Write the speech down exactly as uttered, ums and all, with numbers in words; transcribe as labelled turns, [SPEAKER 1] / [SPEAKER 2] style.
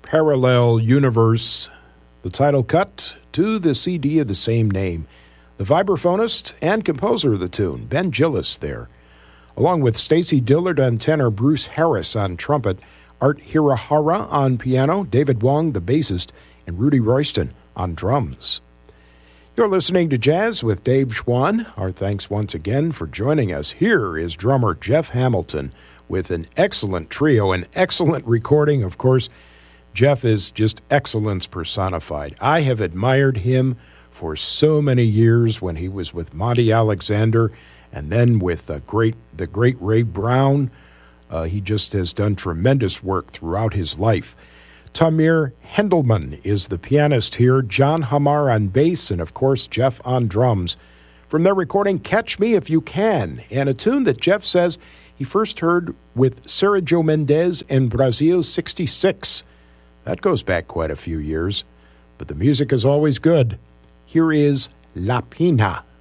[SPEAKER 1] Parallel Universe, the title cut to the C D of the same name. The vibraphonist and composer of the tune, Ben Gillis there, along with Stacy Dillard on tenor, Bruce Harris on trumpet, Art Hirahara on piano, David Wong, the bassist, and Rudy Royston on drums. You're listening to Jazz with Dave Schwann. Our thanks once again for joining us. Here is drummer Jeff Hamilton with an excellent trio, an excellent recording. Of course, Jeff is just excellence personified. I have admired him for so many years when he was with Monty Alexander and then with the great, the great Ray Brown. Uh, he just has done tremendous work throughout his life. Tamir Hendelman is the pianist here, John Hamar on bass, and of course Jeff on drums. From their recording, Catch Me If You Can, and a tune that Jeff says he first heard with Sergio Mendes in Brazil sixty-six. That goes back quite a few years, but the music is always good. Here is La Pina.